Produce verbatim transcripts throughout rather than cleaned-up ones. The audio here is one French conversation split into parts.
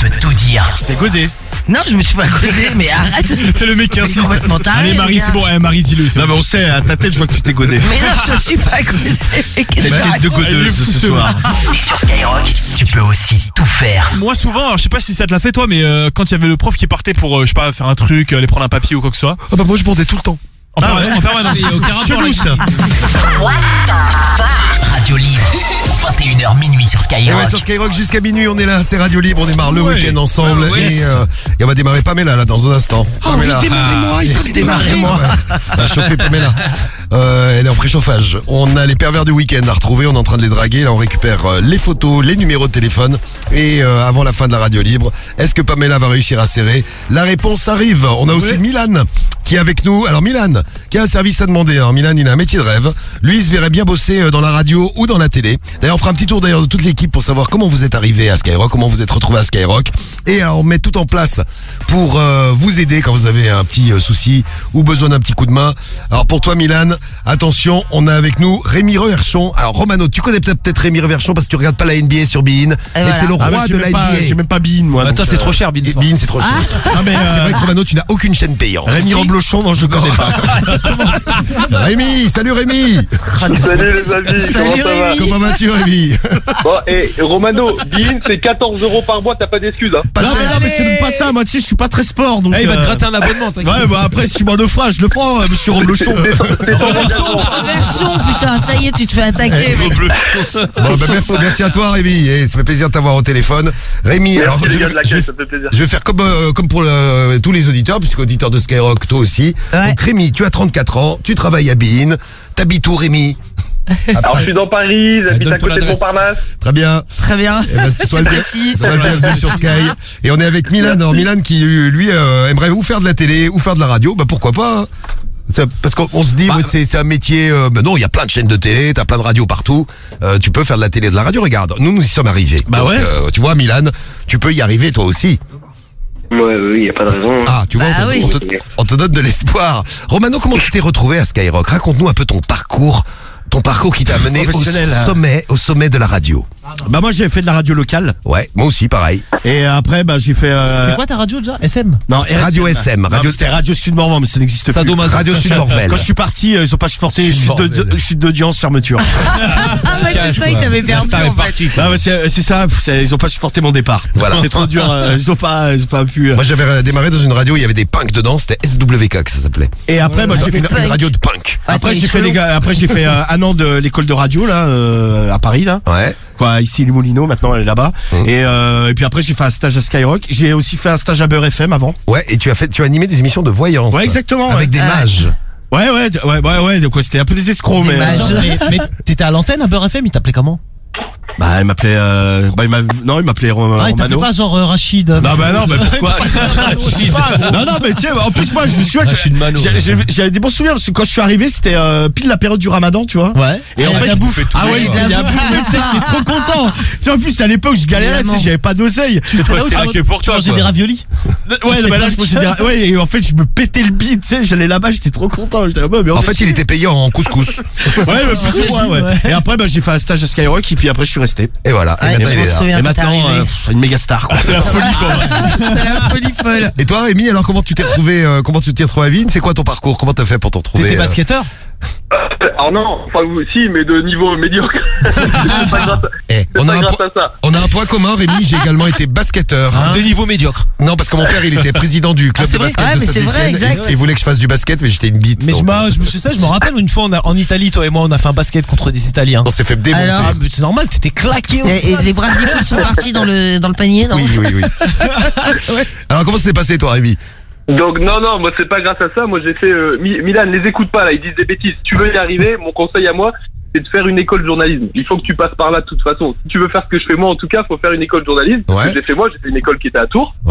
peut tout dire. T'es godé. Non, je me suis pas godé, mais arrête. C'est le mec qui insiste. complètement taré, Allez Marie, le gars. c'est bon, allez, Marie, dis-le. c'est Non bon. mais on sait, à ta tête je vois que tu t'es godé. Mais non, je ne suis pas godé. Qu'est-ce T'as que une tu tête de racontes godeuse Allez, ce soir. Et sur Skyrock, tu peux aussi tout faire. Moi souvent, alors, je sais pas si ça te l'a fait toi, mais euh, quand il y avait le prof qui partait pour, euh, je sais pas, faire un truc, aller prendre un papier ou quoi que ce soit. Ah bah moi je bandais tout le temps. En, permanence, en permanence. Chelou ça. Radio Libre, vingt et une heures minuit sur Et Skyrock. ouais, sur Skyrock jusqu'à minuit, on est là, c'est Radio Libre, on démarre le Ouais. week-end ensemble. Ouais, ouais. Et, euh, et on va démarrer Pamela là dans un instant. Oh Pamela. oui, démarrez-moi, il fallait démarrer-moi. On va chauffer Pamela. Euh, elle est en préchauffage. On a les pervers du week-end à retrouver, on est en train de les draguer. Là, on récupère euh, les photos, les numéros de téléphone. Et euh, avant la fin de la Radio Libre, est-ce que Pamela va réussir à serrer? La réponse arrive. On a aussi Oui. Milan qui est avec nous. Alors Milan, qui a un service à demander. Alors Milan, il a un métier de rêve. Lui, il se verrait bien bosser euh, dans la radio ou dans la télé. D'ailleurs, on fera un petit tour d'ailleurs de toute l'équipe pour savoir comment vous êtes arrivé à Skyrock, comment vous êtes retrouvé à Skyrock. Et alors, on met tout en place pour euh, vous aider quand vous avez un petit euh, souci ou besoin d'un petit coup de main. Alors pour toi, Milan, attention, on a avec nous Rémi Reverchon. Alors Romano, tu connais peut-être peut-être Rémi Reverchon parce que tu regardes pas la N B A sur Bein. Et voilà. c'est le roi Ah ouais, j'ai de la même N B A. pas, j'ai même pas Bein moi. Bah, donc, toi, c'est euh, trop cher, Bill. Et Bein, c'est trop cher. Non mais C'est euh, vrai que Romano, tu n'as aucune chaîne payante. Rémi Reblochon, non je le connais pas. Rémi, salut Rémi. Salut les amis, Salut, comment ça va? Rémi. Comment vas-tu Rémi? Bon, et Romano, Bein, c'est quatorze euros par mois, t'as pas d'excuses, hein? Pas Non mais, cher. non mais c'est même pas ça, moi tu sais je suis pas très sport donc. Eh, il va te euh, gratter un abonnement, t'inquiète. Ouais bah après si tu m'en offres, je le prends, euh, monsieur Reblochon. Version, putain, ça y est, tu te fais attaquer. mec. Bon, bah, merci, merci à toi Rémi. Et ça fait plaisir de t'avoir au téléphone. Rémi, alors Merci je, les gars de je l'accueil, vais, ça me fait plaisir. je vais faire comme, euh, comme pour euh, tous les auditeurs, puisque auditeur de Skyrock, toi aussi. Ouais. Donc Rémi, tu as trente-quatre ans, tu travailles à Bein. T'habites où Rémi? Alors, je suis dans Paris, j'habite donne à ton côté de adresse. Montparnasse. Très bien. Très bien. Eh ben, sois C'est le bien- précis. sois le bienvenu sur Sky. Et on est avec Milan. Alors Milan qui lui euh, aimerait ou faire de la télé ou faire de la radio. Bah pourquoi pas hein. Ça- Parce qu'on se dit ouais, c'est c'est un métier. Euh, bah non, il y a plein de chaînes de télé, t'as plein de radios partout. Euh, tu peux faire de la télé, et de la radio. Regarde, nous nous y sommes arrivés. Bah Donc, ouais. euh, tu vois Milan, tu peux y arriver toi aussi. Ouais, oui, y a pas de raison. Ah, tu vois, Bah on, te, oui. on, te, on te donne de l'espoir. Romano, comment tu t'es retrouvé à Skyrock? Raconte-nous un peu ton parcours, ton parcours qui t'a amené au Professionnel, hein. sommet, au sommet de la radio. Bah moi j'ai fait de la radio locale Ouais, moi aussi, pareil. et après bah j'ai fait. Euh... C'était quoi ta radio déjà? S M? Non, R S M. Radio S M, Non, radio- c'était Radio Sud Morvan, mais ça n'existe plus. Sadomaso. Radio Sud Morvel. Quand je suis parti, euh, ils ont pas supporté chute Bordel. de- chute d'audience, fermeture. Ah ouais, c'est ça, il t'avait perdu en fait. Ah ouais, c'est c'est ça, c'est- ils ont pas supporté mon départ. Voilà. C'est trop dur, euh, ils ont pas, ils ont pas pu. euh. Moi j'avais euh, démarré dans une radio, il y avait des punks dedans, c'était S W K que ça s'appelait. Et après, moi j'ai Une, fait. une punk. radio de punk. Ah, Après t'es j'ai fait chelou. les gars, après j'ai fait euh, un an de l'école de radio là euh, à Paris là. Ouais. Quoi, ici les Moulineaux, maintenant elle est là-bas. Mmh. Et, euh, et puis après j'ai fait un stage à Skyrock. J'ai aussi fait un stage à Beurre F M avant. Ouais, et tu as fait, tu as animé des émissions de voyance. Ouais, exactement. Avec ouais. des Ah. mages. Ouais, ouais, d- ouais, ouais, ouais. Donc ouais, c'était un peu des escrocs, Des mais. mages. euh, mais, mais t'étais à l'antenne à Beurre F M, il t'appelait comment? Bah, il m'appelait. Euh, bah, il m'a. Non, il m'appelait Rom- Ah, il t'appelait Romano. pas genre euh, Rachid. Non, bah non, bah pourquoi Non, non, mais tiens, en plus, moi, je me souviens que j'ai- j'ai- j'avais des bons souvenirs parce que quand je suis arrivé, c'était euh, pile la période du Ramadan, tu vois. Ouais. Et en Ah, fait, la bouffe. ah ouais, Ouais, il y a de la la bouffe, bouffe. tu sais, j'étais trop content. Tu sais, en plus, à l'époque, je galérais, tu sais, Évidemment. j'avais pas d'oseille. Tu sais là où tu C'était que pour tu toi, mangeais quoi. des raviolis? Ouais, bah là, je mangeais des- ouais, et en fait, je me pétais le bide, tu sais, j'allais là-bas, j'étais trop content. J'étais là, bah, mais on En est fait, il était payé en couscous. Ouais, bah, plus ou moins, ouais. Ouais. Et après, bah, j'ai fait un stage à Skyrock, et puis après, je suis resté. Et voilà. Ouais, et maintenant, je il est me là. souviens Et quand t'es maintenant, arrivé. euh, pff, une méga star, quoi. C'est la folie, quoi. C'est la folie folle. Et toi, Rémi, alors comment tu t'es retrouvé, euh, comment tu t'es retrouvé à Vigne? C'est quoi ton parcours? Comment t'as fait pour t'en retrouver? T'étais euh, basketteur? Alors non, enfin, oui, si, mais de niveau médiocre. C'est pas grâce à, eh, c'est on, a pas un grâce point- à ça. on a un point commun, Rémi, j'ai également été basketteur. De niveau médiocre. Non, parce que mon père, il était président du club Ah, c'est de vrai basket Ouais, de mais c'est vrai, Saint-Étienne. exact. Et il voulait que je fasse du basket, mais j'étais une bite. Mais je, donc, m'en- je, me- je sais, je me rappelle une fois on a- en Italie, toi et moi, on a fait un basket contre des Italiens. on s'est fait démonter. Alors Ah, mais c'est normal, t'étais claqué au Et, et les bras de foot sont partis dans le, dans le panier, non? Oui, oui, oui. Alors, comment ça s'est passé, toi, Rémi? Donc non, non, moi c'est pas grâce à ça. Moi j'ai fait euh, Mi- Milan, les écoute pas là, ils disent des bêtises. Si tu veux y arriver, mon conseil à moi, c'est de faire une école de journalisme. Il faut que tu passes par là de toute façon. Si tu veux faire ce que je fais moi, en tout cas, faut faire une école de journalisme. Ouais. Ce que j'ai fait moi, j'ai fait une école qui était à Tours. Ouais.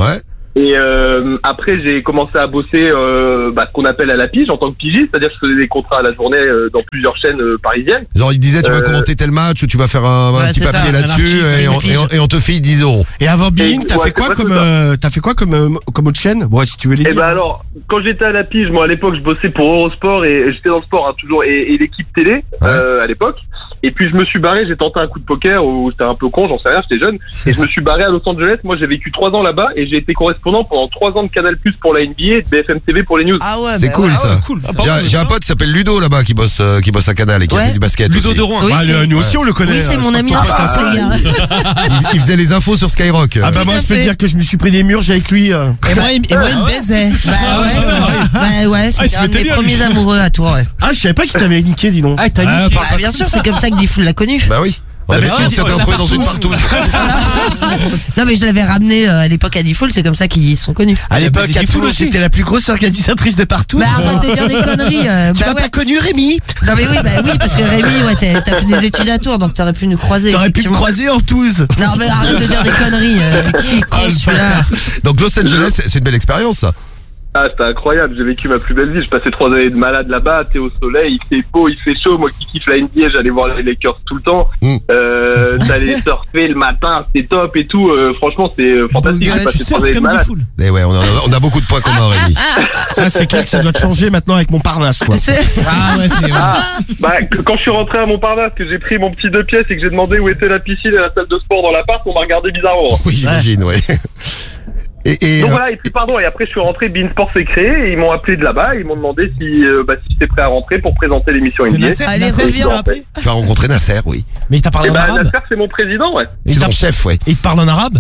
Et euh, après, j'ai commencé à bosser euh, bah, ce qu'on appelle à la pige en tant que pigiste, c'est-à-dire que je faisais des contrats à la journée euh, dans plusieurs chaînes euh, parisiennes. Genre, il disait, tu vas Euh, commenter tel match ou tu vas faire un, un Ouais, petit c'est papier ça, là-dessus un article, et, on, une et, on, et on te file dix euros. Et avant Being, t'as Ouais, fait quoi c'est pas comme, tout ça. euh, t'as fait quoi comme, euh, comme autre chaîne? Bon, si tu veux les Et dire. ben alors, quand j'étais à la pige, moi à l'époque, je bossais pour Eurosport et j'étais dans le sport hein, toujours et, et l'équipe télé euh, à l'époque. Et puis je me suis barré, j'ai tenté un coup de poker où j'étais un peu con, j'en sais rien, j'étais jeune. Et je me suis barré à Los Angeles. Moi, j'ai vécu trois ans là-bas et j'ai été correspondant pendant trois ans de Canal Plus pour la N B A et de B F M T V pour les news. Ah ouais, C'est bah cool ouais. ça. cool. J'ai un- J'ai un pote qui s'appelle Ludo là-bas qui bosse, euh, qui bosse à Canal et qui a Ouais. fait du basket Ludo aussi. de Rouen. Oui, Ah, c'est- le- nous aussi, on le connaît. Oui, c'est euh, mon ami pas d'enfance, toi. les gars. Il, il faisait les infos sur Skyrock. Ah bah Tout moi à je peux te fait. dire que je me suis pris des murs, j'ai avec lui. euh. Et moi, il, et moi, il me baisait. Bah ouais, bah ouais, Ah, il c'était se un de mettait mes bien, premiers lui. amoureux à toi, ouais. Ah, je savais pas qu'il t'avait niqué, dis donc. Ah, t'as Ah, niqué. par- Bah bien sûr, c'est comme ça que Diffoul l'a connu. Bah oui. On avait mais dit ouais, que s'était on l'a retrouvé dans une partout. partouze. Non mais je l'avais ramené euh, à l'époque à Diffoul, c'est comme ça qu'ils se sont connus. À l'époque, bah, à c'est fou Toulouse, aussi. j'étais la plus grosse organisatrice de partout. Bah arrête de dire des conneries. euh, Tu bah m'as ouais. pas connu, Rémi? Non mais oui, bah oui, parce que Rémi, ouais, t'as t'as fait des études à Tours, donc t'aurais pu nous croiser. T'aurais pu me effectivement. croiser en Toulouse. Non mais arrête de dire des conneries. euh, qui est con celui-là? Donc Los Angeles, c'est c'est une belle expérience ça. Ah, c'était incroyable, j'ai vécu ma plus belle vie. Je passais trois années de malade là-bas, t'es au soleil, il fait beau, il fait chaud. Moi qui kiffe la N B A, j'allais voir les Lakers tout le temps. Mm. Euh, t'allais surfer le matin, c'était top et tout. Euh, franchement, c'est euh, fantastique. Ouais, J'ai passé Tu trois surfes années de comme malade. Diffoul. Et ouais, on a, on a beaucoup de points communs, Rémi. Ça, c'est clair que ça doit te changer maintenant avec mon Parnasse, quoi. C'est- Ah ouais, c'est. Ah, bah, que- quand je suis rentré à Montparnasse, que j'ai pris mon petit deux pièces et que j'ai demandé où était la piscine et la salle de sport dans l'appart, on m'a regardé bizarrement. Oui, j'imagine, ouais. Et, et, Donc euh, voilà, et puis pardon, et après je suis rentré, Beansport s'est créé, et ils m'ont appelé de là-bas, ils m'ont demandé si, euh, bah, si j'étais prêt à rentrer pour présenter l'émission C'est N B A. Nasser, Allez, Nasser, reviens. il t'a appelé. tu as rencontré Nasser, oui. Mais il t'a parlé Et en bah, arabe. Nasser, c'est mon président, ouais. Et C'est t'as- ton chef, ouais. Et il te parle en arabe.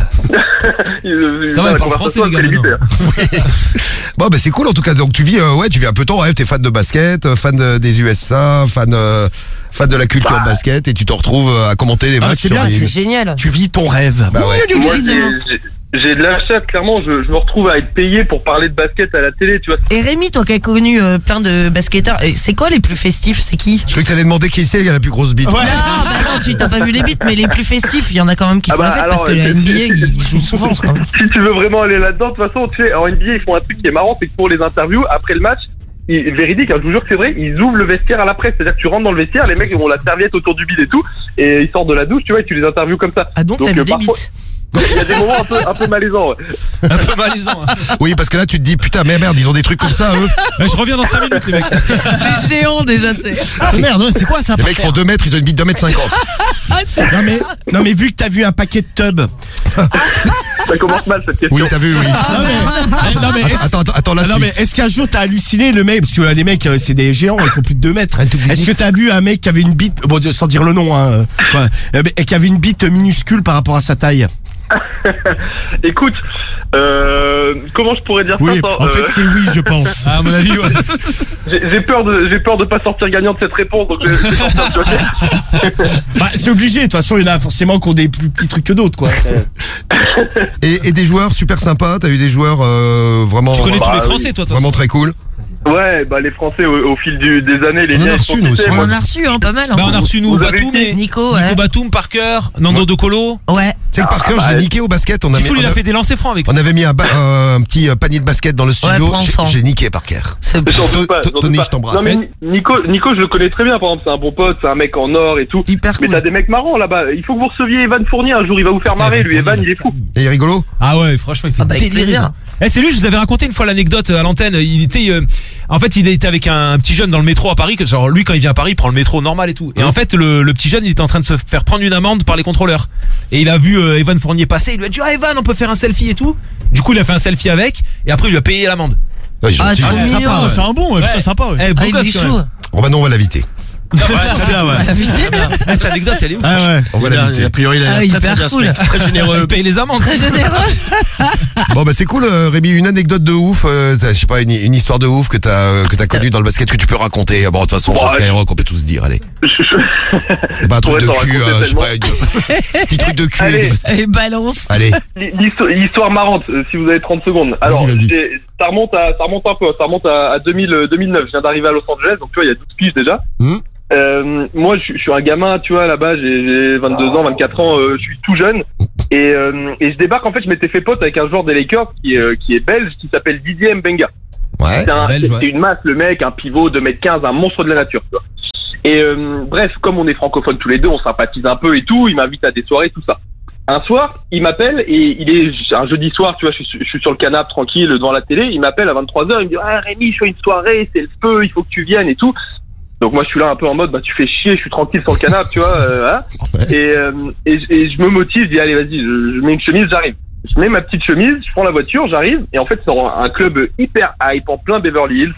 Il- Ça va, la il parle conversation, français, les elle gars, fait limiter. Bon, bah c'est cool en tout cas. Donc tu vis, euh, ouais, tu vis un peu ton rêve. T'es fan de basket, euh, fan de- des U S A, fan, euh, fan de la culture Bah. basket, et tu te retrouves euh, à commenter les Ah, matchs c'est sur bien, les- C'est génial. Tu vis ton rêve. Bah ouais. Moi, j'ai- Exactement. j'ai- j'ai de la chef, clairement, je, je me retrouve à être payé pour parler de basket à la télé, tu vois. Et Rémi, toi qui as connu euh, plein de basketteurs, et c'est quoi les plus festifs? C'est qui? Je croyais que t'allais demander qui c'est qui a la plus grosse bite. Ouais. Non, bah non, tu t'as pas vu les beats, mais les plus festifs, il y en a quand même qui Ah font bah, la fête parce alors, que la euh, N B A, ils jouent souvent quand même. Si tu veux vraiment aller là-dedans, de toute façon, tu sais, en N B A, ils font un truc qui est marrant, c'est que pour les interviews, après le match, ils- véridique, hein, je vous jure que c'est vrai, ils ouvrent le vestiaire à la presse, c'est-à-dire que tu rentres dans le vestiaire, les mecs ils ont la serviette autour du bide et tout, et ils sortent de la douche, tu vois, et tu les interviews comme ça. Ah donc, Donc, t'as vu euh, des parfois- beats? Il y a des moments un peu, un peu malaisants. Ouais. Un peu malaisant. hein. Oui, parce que là tu te dis putain, mais merde, ils ont des trucs comme ça eux. Ouais, je reviens dans cinq minutes, les mecs. Les géants déjà, tu sais. Oh, merde, ouais, c'est quoi ça? Les mecs font deux mètres, ils ont une bite deux mètres cinquante. Non mais, non mais vu que t'as vu un paquet de tubs. Ça commence mal cette question. Oui, t'as vu, oui. Non mais, non, mais est-ce- Attends, attends, attends la Ah non mais suite. est-ce qu'un jour t'as halluciné le mec, parce que euh, les mecs euh, c'est des géants, ils font plus de deux mètres. Est-ce que t'as vu un mec qui avait une bite, bon sans dire le nom, hein, euh, ouais, euh, mais- et qui avait une bite minuscule par rapport à sa taille? Écoute, euh, comment je pourrais dire Oui, ça sans, en euh, fait c'est oui je pense. Ah, à mon avis, ouais. j'ai j'ai peur de, j'ai peur de pas sortir gagnant de cette réponse, donc je je vais sortir, tu vois. Bah c'est obligé, de toute façon il y en a forcément qui ont des plus petits trucs que d'autres quoi. Et, et des joueurs super sympas, t'as eu des joueurs euh, vraiment, Tu connais tous Bah, les oui. Français, toi, de toute vraiment très cool. Ouais, bah les Français au, au fil du, des années, les On en a liens, ils reçu, sont nous tissés. aussi. On Moi, en a reçu, hein, pas mal. hein. Bah, on a reçu, nous, Vous avez Batum, été et... Nico, ouais. Nico Batum, Parker, Nando De Colo. Ouais. Tu sais que Parker, Ah, je l'ai bah, niqué au basket. On, a mis- Tifoul, il on, a a- fait des lancers francs avec. on avait mis un, ba- un petit euh, panier de basket dans le studio. pour J'ai- enfants. J'ai niqué Parker. C'est j'en doute pas, To- j'en doute Tony, pas. je t'embrasse. Non mais Ni- Nico, Nico, je le connais très bien, par exemple, c'est un bon pote, c'est un mec en or et tout. hyper Mais cool. t'as des mecs marrants là-bas. Il faut que vous receviez Evan Fournier un jour, il va vous faire Putain, marrer, Evan lui. Evan, Fournier, il est fou. Et il est rigolo. Ah ouais, franchement, il fait Ah bah, avec délirer. plaisir. Eh, c'est lui, je vous avais raconté une fois l'anecdote euh, à l'antenne. Il était, euh, en fait, il était avec un petit jeune dans le métro à Paris. Que, genre, lui, quand il vient à Paris, il prend le métro normal et tout. Et en fait, le, le petit jeune, il était en train de se faire prendre une amende par les contrôleurs. Et il a vu euh, Evan Fournier passer. Il lui a dit, ah, Evan, on peut faire un selfie et tout. Du coup, il a fait un selfie avec. Et après, il lui a payé l'amende. Ouais, Ah, gentil. trop c'est mignon. sympa, ouais. C'est un bon, ouais, putain, sympa, ouais. Eh, beau Ah, il gosse, est quand chaud. même. Bon, bah non, on va l'inviter. Ouais, c'est bien, ouais. Ah, putain, Eh, cette anecdote, elle est ouf. Ah ouais, On va il a- l'inviter. a priori il a Ah, l'air très très hyper bien ce cool. mec, très généreux. Il paye les amendes. très généreux. Bon, bah c'est cool, euh, Rémi. Une anecdote de ouf. euh, t'as- je sais pas, une, une histoire de ouf que t'as euh, que t'as connue dans le basket que tu peux raconter. Bon, de toute façon, Bon, sur ouais. Skyrock, on peut tous dire. Allez. Je- je- C'est pas un truc Ouais, de t'en cul, racontais euh, je sais pas, une- petit truc de cul. Allez. Et balance. Allez. L'histoire l'histoire marrante, euh, si vous avez trente secondes. Alors, vas-y. j'ai- ça remonte à, ça remonte un peu, ça remonte à, à deux mille, euh, deux mille neuf. Je viens d'arriver à Los Angeles, donc tu vois, il y a douze piges déjà. Hum. Euh, moi, je, je suis un gamin, tu vois, là-bas, j'ai, j'ai vingt-deux ans, vingt-quatre ans, euh, je suis tout jeune. Et, euh, et je débarque, en fait, je m'étais fait pote avec un joueur des Lakers qui, euh, qui est belge, qui s'appelle Didier Mbenga. Ouais. C'est, un, Belge, c'est ouais. une masse, le mec, un pivot, deux mètres quinze, un monstre de la nature, tu vois. Et euh, bref, comme on est francophones tous les deux, on sympathise un peu et tout, il m'invite à des soirées, tout ça. Un soir, il m'appelle et il est un jeudi soir, tu vois, je suis, je suis sur le canapé tranquille devant la télé, il m'appelle à vingt-trois heures, il me dit « Ah Rémi, je fais une soirée, c'est le feu, il faut que tu viennes et tout ». Donc moi je suis là un peu en mode bah tu fais chier, je suis tranquille sur le canapé, tu vois, euh, hein et, euh, et et je me motive, je dis allez vas-y, je, je mets une chemise, j'arrive. Je mets ma petite chemise, je prends la voiture, j'arrive et en fait c'est un club hyper hype en plein Beverly Hills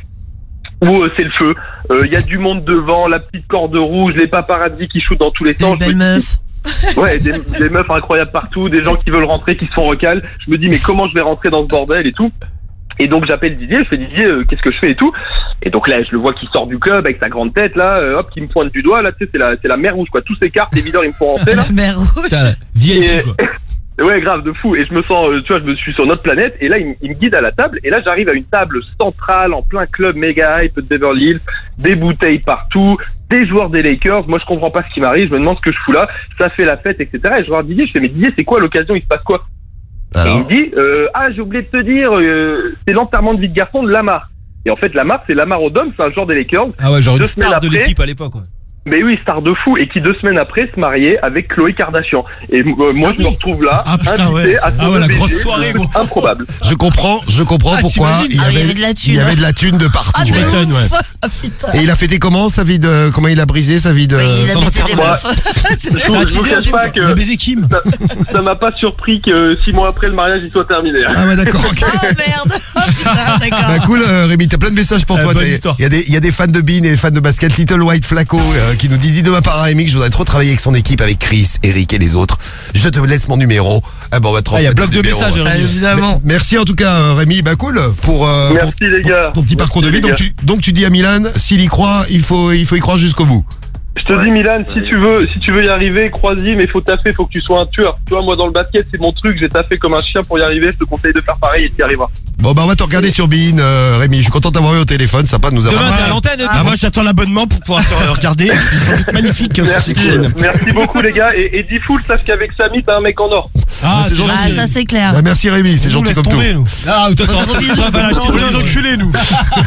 où euh, c'est le feu. Il euh, y a du monde devant, la petite corde rouge, les paparazzis qui shootent dans tous les Des sens. belles meufs. Ouais, des, des meufs incroyables partout, des gens qui veulent rentrer, qui se font recal. Je me dis mais comment je vais rentrer dans ce bordel et tout. Et donc j'appelle Didier, je fais Didier, euh, qu'est-ce que je fais et tout. Et donc là je le vois qui sort du club avec sa grande tête là, euh, hop, qui me pointe du doigt là, tu sais c'est la c'est la mer rouge quoi, tous s'écartent, les videurs ils me font rentrer là. La mer rouge. Putain, V I P, quoi. Et, ouais grave de fou. Et je me sens, euh, tu vois, je me suis sur notre planète et là il, il me guide à la table et là j'arrive à une table centrale en plein club méga hype de Beverly Hills, des bouteilles partout, des joueurs des Lakers. Moi je comprends pas ce qui m'arrive, je me demande ce que je fous là. Ça fait la fête et cetera. Et je vois Didier, je fais mais Didier c'est quoi l'occasion, il se passe quoi? Alors Et il me dit euh, ah j'ai oublié de te dire, euh, c'est l'enterrement de vie de garçon de Lamar. Et en fait Lamar c'est Lamar Odom, c'est un joueur des Lakers. Ah ouais, genre une Deux semaines star de après- l'équipe à l'époque, quoi. Mais oui, star de fou, et qui deux semaines après se mariait avec Khloé Kardashian. Et euh, moi, Ah je me oui. retrouve là, Ah, putain, invité ouais, à c'est- ce ah ouais, la E V G, grosse soirée, gros. improbable. je comprends, je comprends Ah, pourquoi t'imagines il y, Ah, avait, il y avait de la thune, il y avait hein. de la thune de partout. Ah, de Tu m'étonnes, ouf. ouais. Ah putain. Et il a fêté comment sa vie de comment il a brisé sa vie de Oui, il a sans baissé des enterrement. meufs. C'est Je vous- je vous cache pas Il a que baisé Kim. ça, ça m'a pas surpris que six mois après le mariage il soit terminé. Ah ouais d'accord. ok. Oh merde. Oh putain, Bah d'accord. cool euh, Rémi, t'as plein de messages pour Ah, toi. bonne T'as- histoire. Il y a des il y a des fans de Bean et des fans de basket. Little White Flaco euh, qui nous dit dis de ma part à Rémi que je voudrais trop travailler avec son équipe, avec Chris, Eric et les autres. Je te laisse mon numéro. Ah bon on va te Ah, il y a transmettre bloc le de numéro. messages, Ah, Rémi. évidemment. Merci en tout cas euh, Rémi, bah cool pour, euh, pour- Merci les gars. ton petit Merci, parcours de vie. les Donc gars. tu, donc tu dis à Milan, s'il y croit, il faut, il faut y croire jusqu'au bout. Je te dis Milan, si tu veux, si tu veux y arriver, crois-y, mais faut taffer, faut que tu sois un tueur. Tu vois, moi dans le basket, c'est mon truc, j'ai taffé comme un chien pour y arriver. Je te conseille de faire pareil et tu y arriveras. Bon bah on va te regarder sur Bean, euh, Rémi. Je suis content d'avoir eu au téléphone, sympa de nous avoir. Demain, t'es à l'antenne. Ah, moi j'attends l'abonnement pour pouvoir te regarder. C'est sans doute magnifique sur Merci, cette chaîne. merci beaucoup les gars. Et, et dis full, sache qu'avec Samy, t'as un mec en or. Ah, c'est c'est gentil. Ah, gentil. ça c'est clair. Bah, merci Rémi, c'est Nous, gentil laisse comme tout. tomber, nous. Ah, toi, toi, Gros toi, bisous. toi, va l'acheter, On toi, les les enculés, nous.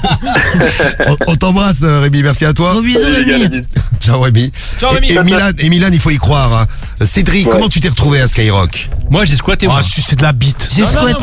On, on t'embrasse euh, Rémi, merci à toi. Gros bisous Salut, les gars, Rémi. la bise. Ciao Rémi. Ciao, Rémi. Et, et Milan, et Milan, il faut y croire. hein. Cédric, Ouais. comment tu t'es retrouvé à Skyrock? Moi, j'ai squatté, moi. Ah, c'est de la bite. J'ai squatté.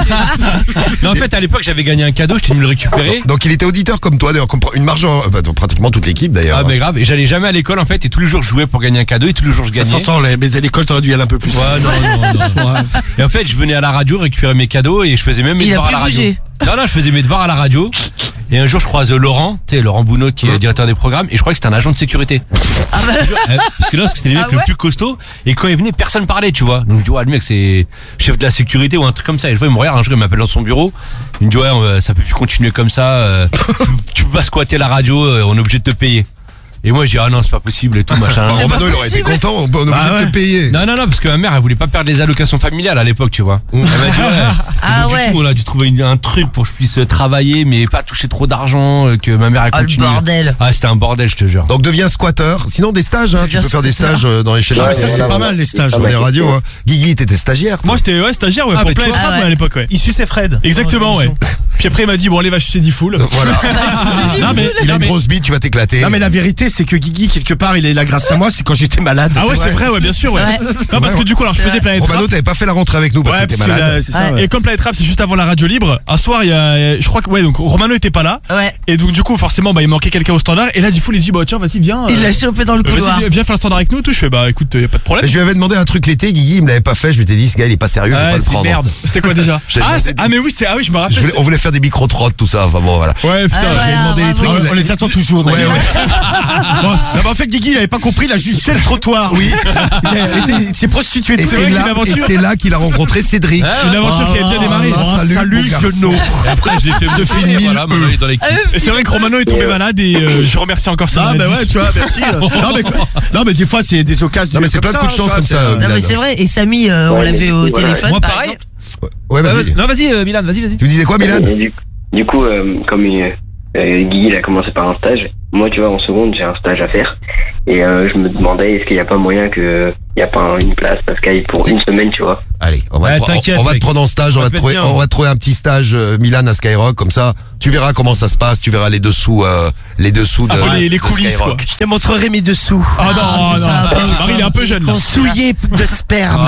Non, en fait, à l'époque, j'avais gagné un cadeau, j'étais venu le récupérer. Donc il était auditeur comme toi, d'ailleurs, comme une marge, en- enfin, pratiquement toute l'équipe d'ailleurs. Ah, mais grave. Et j'allais jamais à l'école, en fait, et tous les jours, je jouais pour gagner un cadeau, et tous les jours, je Ça gagnais. s'entend, les- mais à l'école t'aurais dû y aller un peu plus. Ouais, non, non, non. Ouais. Et en fait, je venais à la radio récupérer mes cadeaux et je faisais même mes Il a devoirs à plus la radio. bougé. Non, non, je faisais mes devoirs à la radio. Et un jour, je croise Laurent, tu sais, Laurent Bounot, qui est directeur des programmes, et je crois que c'était un agent de sécurité. Ah bah. Euh, parce que là, c'était les mecs Ah le ouais plus costaud. Et quand il venait, personne parlait, tu vois. Donc je dis, ouais, le mec, c'est chef de la sécurité ou un truc comme ça. Et je vois, il me regarde, un jour, il m'appelle dans son bureau. Il me dit, ouais, on- ça peut plus continuer comme ça. euh, tu, tu peux pas squatter la radio, euh, on est obligé de te payer. Et moi, je dis, ah non, c'est pas possible et tout, machin. Alors, C'est Romano, pas il aurait été possible. content, on est obligé Bah de ouais. te payer. Non, non, non, parce que ma mère, elle voulait pas perdre les allocations familiales à l'époque, tu vois. Elle m'a dit, ouais. Ah Et donc, ouais. Du coup, on a dû trouver une- un truc pour que je puisse euh, travailler, mais pas toucher trop d'argent, euh, que ma mère, elle Ah le continue. bordel. Ah, c'était un bordel, je te jure. Donc deviens squatter. Sinon des stages, hein, tu Deviens peux faire des squatter. stages euh, dans les chaînes Ah, Ouais, mais ça, voilà, c'est pas voilà. mal, les stages. sur les radios. Hein. Guigui, t'étais stagiaire. toi. Moi, j'étais ouais, stagiaire ouais, Ah, pour mais plein tu et vois. frappe Ah ouais. ouais, à l'époque, ouais. Il suçait Fred. Exactement, ouais. Puis après, il m'a dit, bon, allez, va sucer dix foules. Voilà. Non, mais, Il a non, une mais- grosse bite, tu vas t'éclater. non, mais la vérité, c'est que Guigui, quelque part, il est là grâce à moi, c'est quand j'étais malade. Ah ouais, c'est vrai, ouais, bien sûr, ouais. Ouais. Non, parce que du coup, alors, je C'est faisais vrai. Planète Romano, Rap. t'avais pas fait la rentrée avec nous parce Ouais, que t'étais parce que malade. là, c'est ça. Ouais. ouais. Et comme Planète Rap, c'est juste avant la radio libre. Un soir, il y a, je crois que, ouais, donc Romano était pas là. Ouais. Et donc, du coup, forcément, bah, il manquait quelqu'un au standard. Et là, du coup, il dit, bah, tiens, vas-y, viens. Il euh, l'a chopé dans le euh, vas-y, couloir. viens, viens faire le standard avec nous, tout. Je fais, bah, écoute, y a pas de problème. Je lui avais demandé un truc l'été, Guigui, il me l'avait pas fait. Je m'étais dit, ce gars, il est pas sérieux, je vais Ah, pas le c'est prendre. merde. C'était quoi déjà? Je t'avais Ah, demandé c'est- de- ah, mais oui, c'était, ah oui, je me Je rappelle. voulais- on voulait faire des micro-trottes, tout ça. Enfin bon, voilà. Ouais, putain. Ah, Je lui ai voilà, demandé les trucs. bravo. il a- On les attend toujours. Ouais, d'ailleurs. ouais. Bon, non, mais en fait, Guigui, il avait pas compris, il a juste fait le trottoir. Oui. Il, a été- il s'est prostitué. Et tout c'est seul. vrai là, qu'une aventure. et c'est là qu'il a rencontré Cédric. Une aventure qui a bien démarré. Ah, Ah, salut, salut, mon garçon. Genot. Et après, je l'ai fait Je te bouffer, file mille voilà, maintenant, il est dans l'équipe. Et c'est vrai que Romano est tombé malade et euh, je remercie encore ça. Ah, bah ouais, tu vois, merci. non, mais, non, mais des fois, c'est des occasions. Non, mais c'est plein de coups de chance tu vois, comme ça, c'est, euh, Non mais Milan. c'est vrai. Et Samy, euh, on Ouais, l'avait au mais- téléphone. Moi, par pareil. exemple. Ouais, vas-y. Non, vas-y, euh, Milan, vas-y, vas-y. Tu me disais quoi, Milan? Et du, du coup, euh, comme il- euh, Guy il a commencé par un stage, moi, tu vois, en seconde, j'ai un stage à faire. Et euh, je me demandais, est-ce qu'il n'y a pas moyen que il n'y a pas une place à Sky pour une semaine, tu vois. Allez, on va, Ouais, te, pro- t'inquiète, on, on va te mec. prendre en stage, on, On va va te te trouver, mettre bien. on va te trouver un petit stage euh, Milan à Skyrock, comme ça, tu verras comment ça se passe, tu verras les dessous, euh, les dessous de, Ah, les, les de coulisses, quoi. Skyrock. Je te montrerai mes dessous. Ah non, Ah, non, ça va pas. Marie, il est un peu jeune là. Souillés de sperme.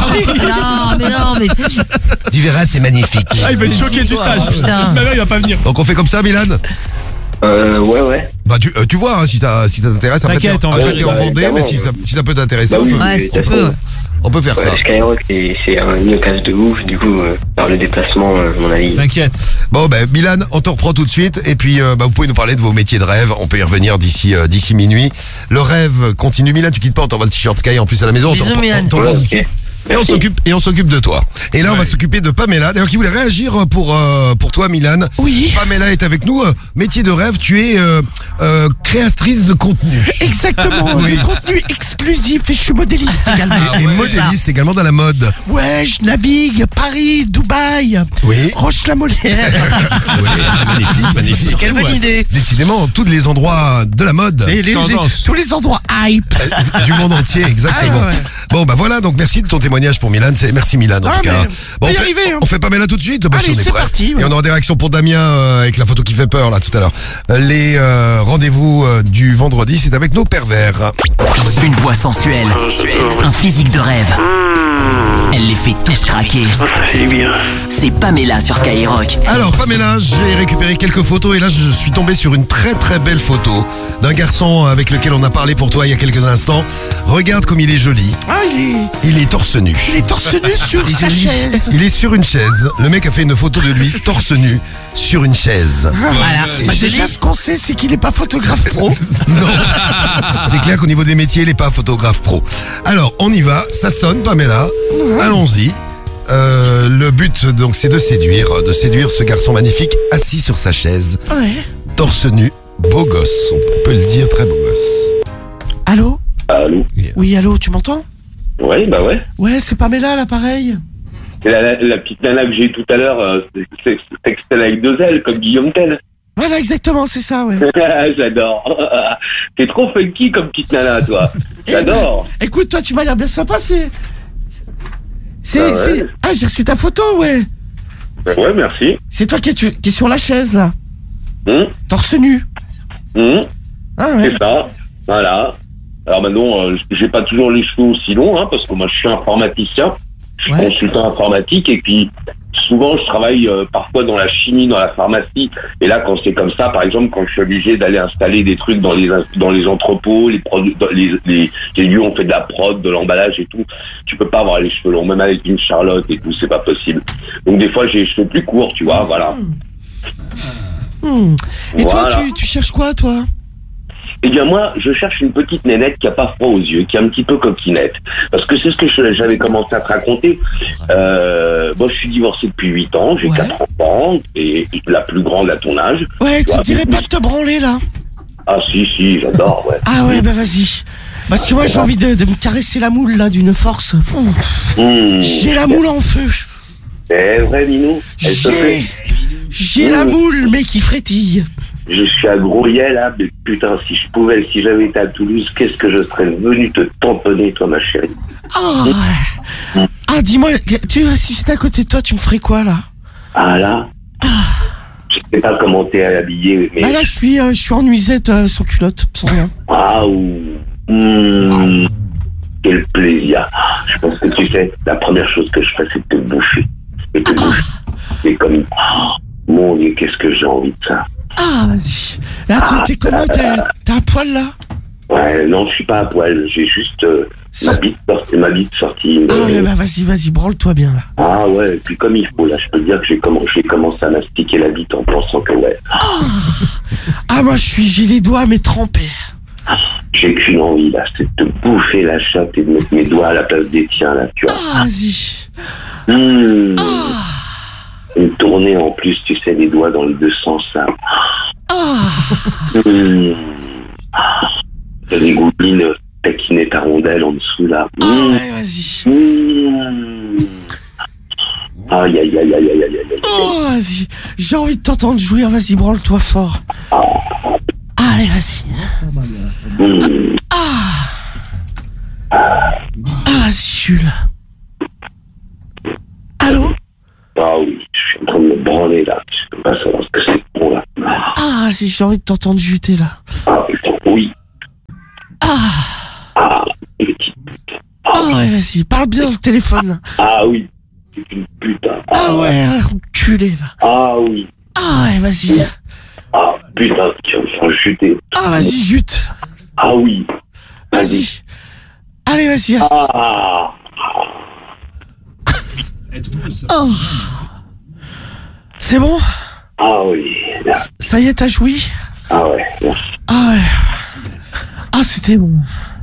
Non, mais non, mais tu- Tu verras, c'est magnifique. Ah, il va être choqué du stage. Putain. J'espère bien, il va pas venir. Donc on fait comme ça, Milan. Euh, ouais, ouais. Bah tu, euh, tu vois, hein, si, ça, si ça t'intéresse, après t'es T'inquiète, on va après, faire t'es en ça. Vendée, mais si ça, si ça peut t'intéresser, Bah on, oui. peut, Ouais, si tu peux. Ouais. on peut faire Ouais, ça. Skyrock, c'est c'est un- une occasion de ouf, du coup, euh, par le déplacement, euh, à mon avis. T'inquiète. Bon, ben Milan, on te reprend tout de suite, et puis euh, bah, vous pouvez nous parler de vos métiers de rêve. On peut y revenir d'ici euh, d'ici minuit. Le rêve continue. Milan, tu quittes pas, on t'envoie le t-shirt Sky en plus à la maison. On Bisous, t'en prend- Milan. on t'en prend Ouais, tout de ok. suite. Et on Merci. s'occupe et on s'occupe de toi. Et là, on va Ouais. s'occuper de Pamela. D'ailleurs, qui voulait réagir pour euh, pour toi, Milan. Oui. Pamela est avec nous. Euh, Métier de rêve, tu es euh, euh, créatrice de contenu. Exactement. Oui. Le contenu exclusif et je suis modéliste également. Et modéliste également dans la mode. Ouais, je navigue Paris, Dubaï, Oui. Roche-la-Molière. Oui, magnifique, magnifique. Quelle bonne idée. Décidément, tous les endroits de la mode. Les- les- les- Tendance. tous les endroits hype. Euh, du monde entier, exactement. Ah, ouais, ouais. Bon, bah voilà, donc merci de ton témoignage pour Milan. C'est, merci Milan, en Ah, tout cas. mais Bon, on va y fait, arriver, hein. on fait Pamela tout de suite. Bah, Allez, si on est c'est prêt. parti, ouais. Et on aura des réactions pour Damien euh, avec la photo qui fait peur, là, tout à l'heure. Euh, Les euh, rendez-vous euh, du vendredi, c'est avec nos pervers. Une voix sensuelle, un physique de rêve. Elle les fait tous craquer. C'est Pamela sur Skyrock. Alors, Pamela, j'ai récupéré quelques photos et là, je suis tombé sur une très très belle photo d'un garçon avec lequel on a parlé pour toi il y a quelques instants. Regarde comme il est joli. Ah, il est, Il est torse nu. il est torse nu sur sa chaise. Il est sur une chaise. Le mec a fait une photo de lui torse nu sur une chaise. Voilà. Bah, déjà, ce qu'on sait, c'est qu'il est pas photographe pro. Non. C'est clair qu'au niveau des métiers, il n'est pas photographe pro. Alors, on y va. Ça sonne, Pamela. Allons-y. Euh, le but, donc, c'est de séduire, de séduire ce garçon magnifique assis sur sa chaise, Ouais. torse nu, beau gosse. On peut le dire, très beau gosse. Allô? Allô? Oui, allô, tu m'entends? Ouais, bah ouais. Ouais, c'est Pamela, là, pareil. La, la, la petite nana que j'ai eu tout à l'heure, euh, c'est- c'est c'est Excel avec deux L, comme Guillaume Tell. Voilà, exactement, c'est ça, ouais. J'adore. T'es trop funky comme petite nana, toi. J'adore. Écoute, toi, tu m'as l'air bien sympa, c'est... C'est... Ah ouais. c'est- Ah, j'ai reçu ta photo, ouais. Ouais, merci. C'est toi qui es, tu- qui es sur la chaise, là. Hum, Torse nu. hum, Ah, ouais. c'est ça. Voilà. Alors maintenant, euh, j'ai pas toujours les cheveux aussi longs, hein, parce que moi je suis informaticien. Je suis Ouais. consultant informatique et puis souvent je travaille euh, parfois dans la chimie, dans la pharmacie. Et là, quand c'est comme ça, par exemple, quand je suis obligé d'aller installer des trucs dans les dans les entrepôts, les produits, dans les, les, les lieux où on fait de la prod, de l'emballage et tout, tu peux pas avoir les cheveux longs, même avec une Charlotte et tout, c'est pas possible. Donc des fois j'ai les cheveux plus courts, tu vois, voilà. Hmm. Et toi, Voilà. tu, tu cherches quoi, toi? Eh bien moi, je cherche une petite nénette qui a pas froid aux yeux, qui est un petit peu coquinette. Parce que c'est ce que je- j'avais commencé à te raconter. Euh, moi, je suis divorcé depuis huit ans, j'ai Ouais. quatre enfants, et la plus grande à ton âge. Ouais, tu Ouais, te dirais pas de te branler, là? Ah si, si, j'adore, ouais. Ah ouais, bah vas-y. Parce que moi, j'ai envie de, de me caresser la moule, là, d'une force. Ouh. Mmh. J'ai la moule en feu. C'est vrai, Minou. Elle te J'ai... plaît. J'ai la moule, mais qui frétille. Je suis à Grouillet, là, mais putain, si je pouvais, si j'avais été à Toulouse, qu'est-ce que je serais venu te tamponner, toi, ma chérie. Ah, ouais. Ah, dis-moi, tu, si j'étais à côté de toi, tu me ferais quoi, là? Ah là, je sais pas comment t'es habillé, mais... Bah là, je suis, euh, je suis en nuisette, euh, sans culotte, sans rien. Ah, ou... Mmh, quel plaisir. Je pense que tu sais, la première chose que je ferais, c'est de te bouffer. Et te bouffer. C'est comme... Oh, mon Dieu, qu'est-ce que j'ai envie de ça. Ah, vas-y. Là, tu t'es comment? T'es t'es à poil, là? Ouais, non, je suis pas à poil. J'ai juste euh, ma, bite sorti, ma bite sortie. Ah ouais, bah vas-y, vas-y, branle-toi bien, là. Ah ouais, et puis comme il faut, là, je peux te dire que j'ai commencé, j'ai commencé à mastiquer la bite en pensant que, ouais, Ah, moi, je suis, j'ai les doigts, mais trempés. j'ai qu'une envie, là, c'est de te bouffer la chatte et de mettre mes doigts à la place des tiens, là, tu vois. Ah, vas-y. Mmh. Ah, Et tourner en plus, tu sais, les doigts dans les deux sens, là. ah. Mmh. T'as des goulines taquiner ta rondelle en dessous, là. Ah, Mmh. ouais, vas-y. Mmh. Aïe, aïe, aïe, aïe, aïe, aïe, aïe. Oh, vas-y. J'ai envie de t'entendre jouir, vas-y, branle-toi fort. Allez, vas-y. Mmh. Ah. Ah, vas-y, Jules. Allô? Ah oui, je suis en train de me branler là. Je peux pas savoir ce que c'est pour là. Ah, vas-y, j'ai envie de t'entendre juter là. Ah putain, oui. Ah. Ah, petite putain. Ah, oh, ouais, vas-y, parle bien au téléphone. Ah oui, c'est une putain. Ah, ah ouais, enculé, va. Ah oui. Ah ouais, vas-y. Ah putain, tu vas me faire chuter. Ah, vas-y, jute. Ah oui. Vas-y. Allez, vas-y. Ah. Oh. C'est bon? Ah oui. Ça y est, t'as joui? Ah ouais, merci. Ah ouais. Ah, c'était bon.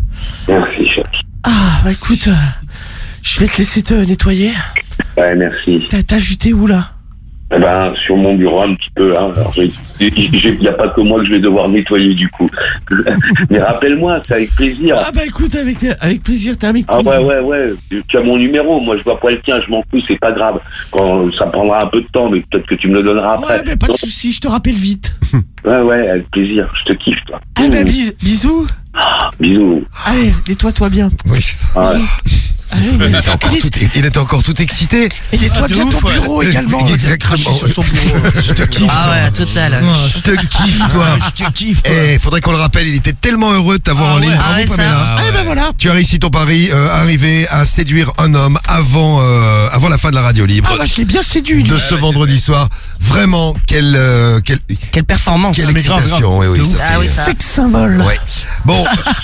Merci, chef. Ah, bah écoute, euh, je vais te laisser te nettoyer. Ouais, merci. T'as, t'as juté où là? Eh ben, sur mon bureau un petit peu. Hein. Alors, il n'y a pas que moi que je vais devoir nettoyer du coup. Mais rappelle-moi, c'est avec plaisir. Ah bah écoute, avec, avec plaisir, t'es avec Ah ouais, ouais, ouais. Tu as mon numéro. Moi, je vois pas le tien. Je m'en fous, c'est pas grave. Quand ça prendra un peu de temps, mais peut-être que tu me le donneras après. Ouais, mais pas de soucis, je te rappelle vite. Ouais, ouais, avec plaisir. Je te kiffe, toi. Ah bah bis, bisous. Ah, bisous. Allez, nettoie-toi bien. Oui, c'est ça. Ouais. Allez, il, était encore tout, il était encore tout excité. Et nettoie ah, bien ouf, ton bureau ouais. également. Exactement. Sur son bureau. Je te kiffe. Ah ouais, total. Oh, je te kiffe, toi. Je te kiffe, toi. Eh, faudrait qu'on le rappelle, il était tellement heureux de t'avoir ah, en ligne. Ouais. Bravo, ah, ouais, Pamela. ah, ouais. Eh ben voilà. Tu as réussi ton pari, euh, arrivé à séduire un homme avant, euh, avant la fin de la radio libre. Ah bah je l'ai bien séduit. De lui. ce vendredi soir. Vraiment, quelle, euh, quelle, quelle performance. quelle Ah, excitation. grave, grave. Oui, oui, ça, ah, c'est, oui, ça. Sex symbole. Ouais. Bon,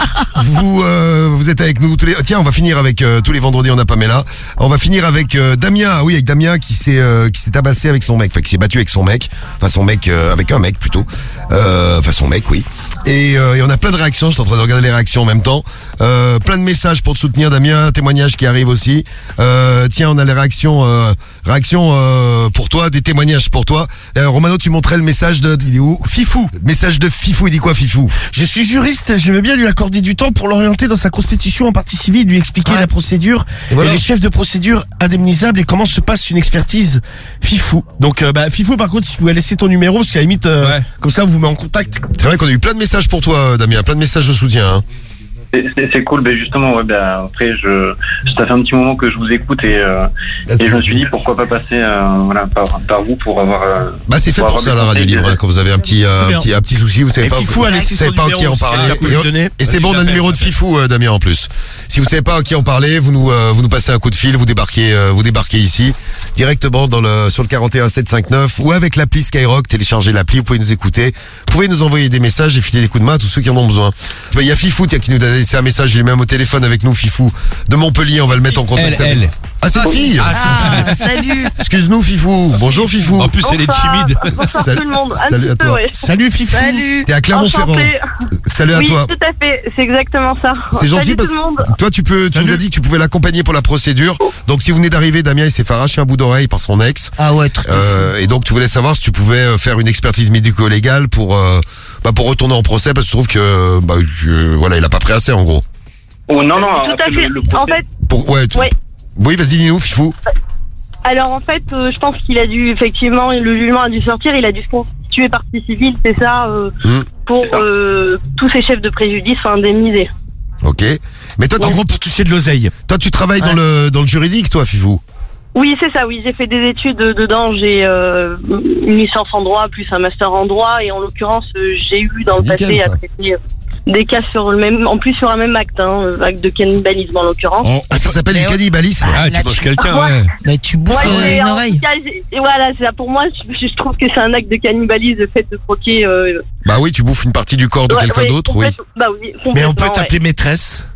vous, euh, vous êtes avec nous tous les. Tiens, on va finir avec euh, tous les vendredis. On a Pamela. On va finir avec euh, Damien. Ah oui, avec Damien qui s'est euh, qui s'est tabassé avec son mec. Enfin, qui s'est battu avec son mec. Enfin, son mec euh, avec un mec plutôt. Euh, enfin, son mec, oui. Et, euh, et on a plein de réactions. Je suis en train de regarder les réactions en même temps. Euh, plein de messages pour te soutenir, Damien. Témoignages qui arrivent aussi. Euh, tiens, on a les réactions. Euh, réactions euh, pour toi, des témoignages pour toi. Euh, Romano, tu montrais le message de. Il est où? Fifou. Message de Fifou. Il dit quoi, Fifou? Je suis juriste, je veux bien lui accorder du temps pour l'orienter dans sa constitution en partie civile, lui expliquer ouais. la procédure et, voilà. et les chefs de procédure indemnisables et comment se passe une expertise. Fifou. Donc euh, bah Fifou, par contre, si tu pouvais laisser ton numéro, parce qu'à la limite, euh, ouais. comme ça, on vous met en contact. C'est vrai qu'on a eu plein de messages pour toi, Damien, plein de messages de soutien. Hein. C'est, c'est cool, ben justement, ouais, ben après, je, ça fait un petit moment que je vous écoute et, euh, et je me suis dit pourquoi pas passer, euh, voilà, par, par vous pour avoir. Euh, bah c'est fait pour, pour ça la radio libre, hein, quand vous avez un petit, euh, un petit, un petit souci, vous savez et pas. Fifou a laissé son pas à qui en parler. Et, et c'est bon, on a le numéro de Fifou, euh, Damien en plus. Si vous savez pas à qui en parler, vous nous, euh, vous nous passez un coup de fil, vous débarquez, euh, vous débarquez ici directement dans le sur le quarante et un sept cent cinquante-neuf ou avec l'appli Skyrock. Téléchargez l'appli, vous pouvez nous écouter, vous pouvez nous envoyer des messages et filer des coups de main à tous ceux qui en ont besoin. Il bah, y a Fifou qui nous a laissé un message, il est même au téléphone avec nous, Fifou de Montpellier, on va le mettre en contact. Elle, elle. Ah, c'est une fille. Ah, c'est ah, salut. Excuse-nous, Fifou. Bonjour, Fifou. En plus, bonsoir, elle est timide. Bonsoir tout le monde. Un salut à toi. peu, ouais. Salut, Fifou. Salut. T'es à Clermont-Ferrand. Salut à oui, toi. Oui, tout à fait. C'est exactement ça. C'est gentil salut parce que toi, tu peux, tu salut. nous as dit que tu pouvais l'accompagner pour la procédure. Donc, si vous venez d'arriver, Damien, il s'est fait arracher un bout d'oreille par son ex. Ah ouais, très euh, Et donc, tu voulais savoir si tu pouvais faire une expertise médico-légale pour, euh, bah, pour retourner en procès parce que tu trouves que, bah, je, voilà, il a pas pris assez, en gros. Oh non, non, tout à fait. Le, le en fait, pour, ouais, tu... ouais. Oui, vas-y, dis-nous, Fifou. Alors, en fait, euh, je pense qu'il a dû, effectivement, le jugement a dû sortir, il a dû se constituer partie civile, c'est ça, euh, mmh. pour euh, tous ces chefs de préjudice indemnisés. Ok. Mais toi, en tu... gros, pour toucher de l'oseille. Toi, tu travailles ouais. dans le dans le juridique, toi, Fifou? Oui, c'est ça, oui. J'ai fait des études dedans. J'ai euh, une licence en droit, plus un master en droit. Et en l'occurrence, j'ai eu dans c'est le passé nickel, à traiter des cas sur le même, en plus sur un même acte, hein, acte de cannibalisme en l'occurrence. Oh, ah, ça s'appelle du cannibalisme. Ah, tu bosses quelqu'un, ouais. ouais. Mais tu bouffes ouais, une oreille. Cas, et voilà, c'est ça. Pour moi, je, je trouve que c'est un acte de cannibalisme, le fait de croquer. Euh... Bah oui, tu bouffes une partie du corps de ouais, quelqu'un ouais, d'autre, oui. Bah oui. Mais on peut t'appeler ouais. maîtresse.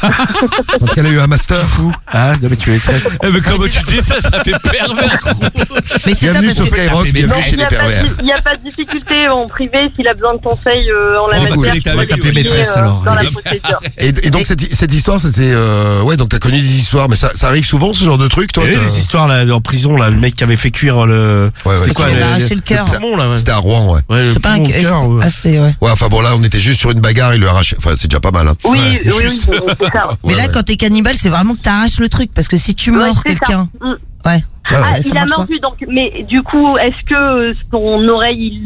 Parce qu'elle a eu un master. Fou. Ah, non, mais tu es maîtresse. Eh, mais comment tu dis ça, ça fait pervers. Mais c'est bienvenue ça, sur Skyrock, bienvenue chez les pervers. Il n'y a pas de difficulté en privé s'il a besoin de conseils euh, en la oh, matière. Cool. On va t'appeler maîtresse euh, alors. Dans la procédure. Et, et donc cette, cette histoire, ça c'est euh, ouais, donc t'as connu des histoires, mais ça, ça arrive souvent ce genre de truc, toi. Il y a eu des histoires là en prison là, le mec qui avait fait cuire le. Ouais, ouais, c'était quoi il le, avait arraché le cœur. C'était à Rouen, ouais. ouais c'est pas un cœur. Ouais. Ah, c'était ouais. Ouais, enfin bon là, on était juste sur une bagarre, il lui a arraché. Enfin, c'est déjà pas mal. Hein. Oui, ouais. oui, oui, c'est ça. Mais ouais, là, ouais. quand t'es cannibale, c'est vraiment que t'arraches le truc, parce que si tu mords ouais, quelqu'un, mm. ouais. Ah, ça, il ça a mordu, donc, mais du coup, est-ce que son oreille, il l'a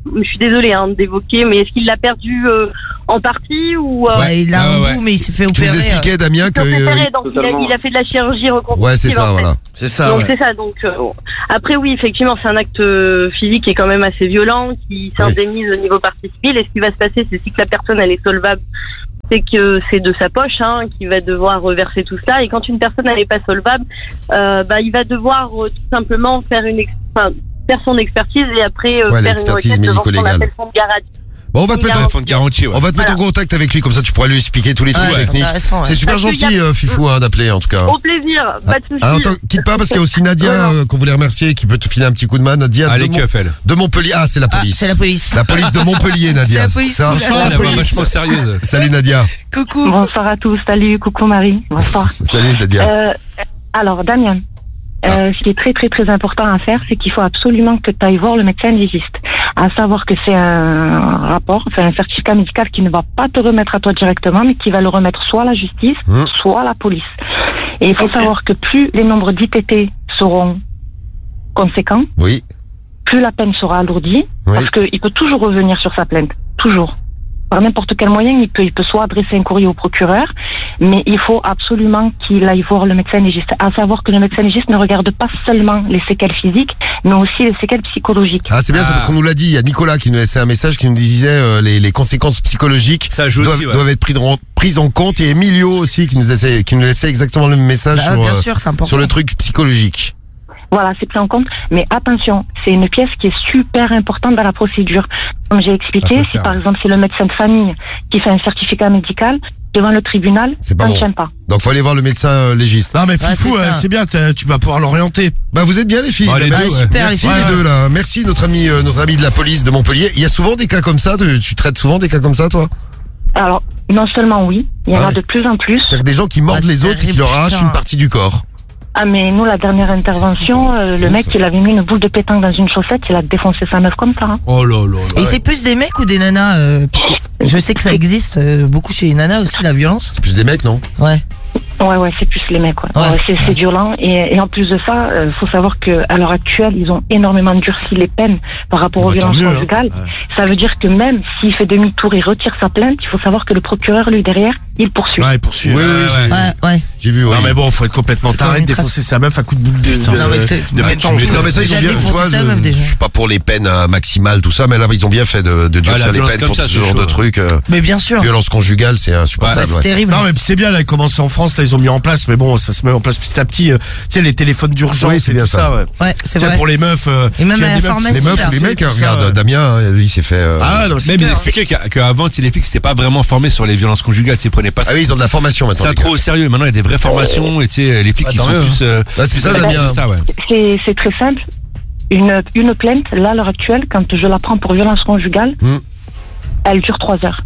je suis désolée hein, d'évoquer, mais est-ce qu'il l'a perdu euh, en partie ou euh... Ouais, il a un bout, mais il s'est fait Tu opérer. nous expliquais, euh. Damien, que. Opéré, donc il a, il a fait de la chirurgie reconstructive. Ouais, c'est ça, en fait. voilà. C'est ça. Donc ouais. c'est ça. Donc euh, bon. Après oui, effectivement, c'est un acte euh, physique qui est quand même assez violent, qui s'indemnise au niveau partie civile. Et ce qui va se passer, c'est si que la personne elle est solvable, c'est que c'est de sa poche hein, qui va devoir reverser tout ça. Et quand une personne elle n'est pas solvable, euh, bah il va devoir euh, tout simplement faire une, ex- enfin, faire son expertise et après euh, Ouais, faire une l'expertise requête devant ce qu'on médico-légale. appelle fonds de garantie. Bon, on va te mettre, Téléphone garanti, ouais. on va te mettre Voilà. en contact avec lui, comme ça tu pourras lui expliquer tous les trucs Ouais, c'est techniques. intéressant, ouais. C'est super Parce qu'il gentil, y a- euh, Fifou, hein, d'appeler en tout cas. Au plaisir, pas de soucis. Alors, attends, quitte pas parce qu'il y a aussi Nadia Ouais, euh, qu'on voulait remercier qui peut te filer un petit coup de main. Nadia Allez, de, Mon- keuf, elle. de Montpellier. Ah, c'est la Ah, police. c'est la police. La police de Montpellier, Nadia. C'est la police. Ça, Cool. ça, Ah, la Elle est police. vachement sérieuse. Salut Nadia. Coucou. Bonsoir à tous. Salut, coucou Marie. Bonsoir. Salut Nadia. Euh, alors, Damien, euh, ce qui est très très très important à faire, c'est qu'il faut absolument que tu ailles voir le médecin légiste. À savoir que c'est un rapport, c'est un certificat médical qui ne va pas te remettre à toi directement, mais qui va le remettre soit à la justice, Mmh. soit à la police. Et il faut savoir que plus les nombres d'I T T seront conséquents, Oui. plus la peine sera alourdie, Oui. parce qu'il peut toujours revenir sur sa plainte. Toujours. Par n'importe quel moyen, il peut, il peut soit adresser un courrier au procureur, mais il faut absolument qu'il aille voir le médecin légiste. À savoir que le médecin légiste ne regarde pas seulement les séquelles physiques, mais aussi les séquelles psychologiques. Ah, c'est bien, c'est Ah. parce qu'on nous l'a dit. Il y a Nicolas qui nous laissait un message qui nous disait euh, les, les conséquences psychologiques Ça joue doivent, aussi, ouais. doivent être prises en, prises en compte. Et Emilio aussi qui nous laissait, qui nous laissait exactement le même message Bah, sur, bien euh, sûr, c'est important. sur le truc psychologique. Voilà, c'est pris en compte. Mais attention, c'est une pièce qui est super importante dans la procédure. Comme j'ai Ah, expliqué, faut le si faire. par exemple c'est le médecin de famille qui fait un certificat médical, devant le tribunal, C'est pas ça ne bon. tient pas. Donc faut aller voir le médecin euh, légiste. Non mais Ouais, Fifou, c'est ça. euh, c'est bien, t'as- tu vas pouvoir l'orienter. Bah vous êtes bien les filles. Bah, les Bah, deux, merci, ouais. Super, les merci filles. les deux là. Merci notre ami, euh, notre ami de la police de Montpellier. Il y a souvent des cas comme ça. Tu, tu traites souvent des cas comme ça, toi? Alors, non seulement oui, il y en Ah a ouais. de plus en plus. C'est-à-dire des gens qui mordent Ah, les c'est autres et qui terrible, leur arrachent putain. une partie du corps. Ah mais nous, la dernière intervention, euh, le mec, il avait mis une boule de pétanque dans une chaussette, il a défoncé sa meuf comme ça. Hein. Oh là là là. Et c'est plus des mecs ou des nanas euh, parce que je sais que ça existe euh, beaucoup chez les nanas aussi, la violence. C'est plus des mecs, non? Ouais. Ouais, ouais, c'est plus les mecs. Ouais. Ouais. Ouais, c'est c'est violent. Et, et en plus de ça, euh, faut savoir que à l'heure actuelle, ils ont énormément durci les peines par rapport aux Bah, tant violences mieux, hein. conjugales. Ouais. Ça veut dire que même s'il fait demi-tour et retire sa plainte, il faut savoir que le procureur, lui, derrière, il poursuit. Ouais, poursuit. Oui, oui, j'ai- Ouais, ouais. j'ai vu. Oui. Non mais bon, faut être complètement taré de une trace. défoncer sa meuf à coup de boule de, de, non, mais t'es- de ouais, pétanque. tu Non mais ça ils ont Déjà bien, tu défoncer vois, sa je, meuf, déjà. je suis pas pour les peines euh, maximales tout ça, mais là ils ont bien fait de, de durcir la les violence peines comme pour ça, ce c'est genre chaud, de hein. trucs. euh, Mais bien sûr. violence conjugale, c'est insupportable. Ouais, c'est ouais. terrible. Non mais c'est bien là, ils commencent en France, là ils ont mis en place, mais bon, ça se met en place petit à petit. euh, tu sais les téléphones d'urgence Oui, c'est et bien tout ça. ça. Ouais. Ouais, c'est Tiens, vrai. pour les meufs. euh, Et même tu as à la des meufs qui- pharmacie, Les meufs là. ou les mecs, hein, tout ça, regarde, ouais. Damien, hein, lui il s'est fait. euh, Ah non, c'est Même clair. expliquer qu'à- qu'avant, tu sais, les flics, c'était pas vraiment formés sur les violences conjugales, tu sais, ils prenaient pas Ah oui, ils ont de la formation maintenant. ça les trop gars. au sérieux. Maintenant, il y a des vraies formations, et tu sais, les flics, Ah, ils tant sont mieux, plus. euh, Bah, c'est ça, ils Damien. adaptent ça, ouais. C'est c'est très simple. Une, une plainte, là, à l'heure actuelle, quand je la prends pour violence conjugale, Hmm. elle dure trois heures.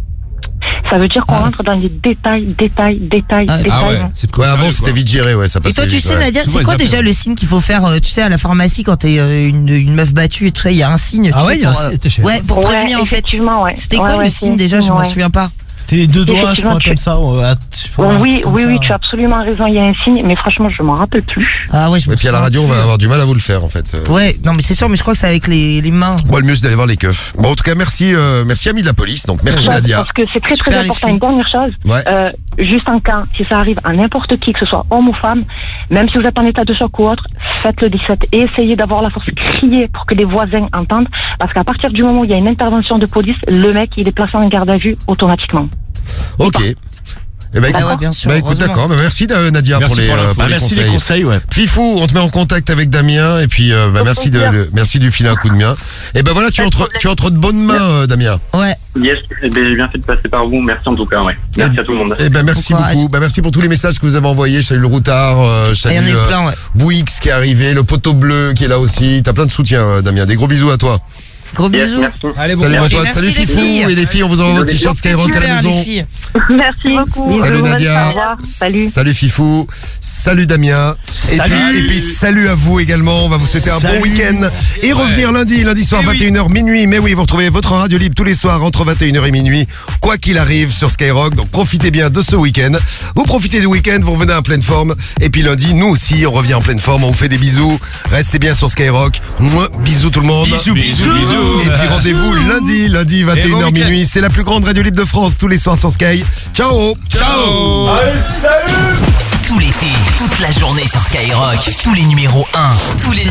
Ça veut dire qu'on Ah. rentre dans les détails, détails, détails, Ah, détails. Ah ouais, c'est plus Ouais, avant sérieux, c'était quoi. vite géré, ouais, ça Et passait. toi, tu vite, sais, ouais. Nadia, Souvent, c'est quoi ils déjà appellent. le signe qu'il faut faire, euh, tu sais, à la pharmacie quand t'es euh, une, une meuf battue et tout ça, il y a un signe. tu Ah sais, ouais, il y a un pour, euh, signe, t'es chez- Ouais, pour Ouais, prévenir en fait. effectivement, ouais. C'était Ouais, quoi ouais, le c'est signe un déjà? Je signe, m'en ouais. souviens pas. C'était les deux doigts, je Effectivement, crois, tu- comme ça. ouais, à- je sais pas, un Oui, truc comme oui, ça. oui, tu as absolument raison, il y a un signe, mais franchement, je m'en rappelle plus. Ah ouais, je me Et puis à la souviens radio, on plus. va avoir du mal à vous le faire en fait. Euh, Ouais, non, mais c'est sûr, mais je crois que c'est avec les, les mains. Moi, le mieux c'est d'aller voir les keufs. Bon, en tout cas, merci, euh, merci ami de la police. Donc merci Parce- Nadia. Parce que c'est très Super, très les important. filles. Une dernière chose, Ouais. euh, juste en cas, si ça arrive à n'importe qui, que ce soit homme ou femme, même si vous êtes en état de choc ou autre, faites le dix-sept et essayez d'avoir la force, crier pour que les voisins entendent, parce qu'à partir du moment où il y a une intervention de police, le mec il est placé en garde à vue automatiquement. Ok. Eh ben, Ah écoute, ouais, bien sûr, bah, écoute, heureusement. d'accord. Bah, merci euh, Nadia Merci pour les, pour euh, l'info. pour Ah, les merci conseils. les conseils, ouais. Fifou, on te met en contact avec Damien et puis euh, bah, Au merci de plaisir. le, merci du filer un coup de main. Et ben voilà, tu Pas de entres problème. tu entres de bonnes mains euh, Damien. Ouais. Yes, eh ben, j'ai bien fait de passer par vous. Merci en tout cas, ouais. Merci à tout le monde. Et ben merci Bon courage. beaucoup. Bah merci pour tous les messages que vous avez envoyés. Je salue le routard, euh, je Il y en a salue eu euh, plein, ouais. Bouix qui est arrivé, le poteau bleu qui est là aussi. T'as plein de soutien euh, Damien. Des gros bisous à toi. Gros Yes, bisous. merci. Allez, bon Salut mon courage. pote, Merci, salut les Fifou filles. et les filles, on vous envoie votre t-shirt Skyrock à la Super, les maison. filles. Merci beaucoup. Salut Bonne Nadia. soirée. Au revoir. Salut. Salut Fifou, salut Damien, et Salut. puis, et puis salut à vous également, on va vous souhaiter un Salut. bon week-end et revenir lundi, lundi soir Eh oui. vingt et une heures minuit, mais oui vous retrouvez votre radio libre tous les soirs entre vingt et une heures et minuit, quoi qu'il arrive sur Skyrock, donc profitez bien de ce week-end, vous profitez du week-end, vous revenez en pleine forme, et puis lundi nous aussi on revient en pleine forme, on vous fait des bisous, restez bien sur Skyrock, Mouah, bisous tout le monde. Bisous, bisous, bisous. Bisous. Et puis rendez-vous lundi, lundi vingt et une heures bon minuit. C'est la plus grande radio libre de France tous les soirs sur Sky. Ciao. Ciao. Allez, salut. Tout l'été, toute la journée sur Skyrock. Tous les numéros un. Tous les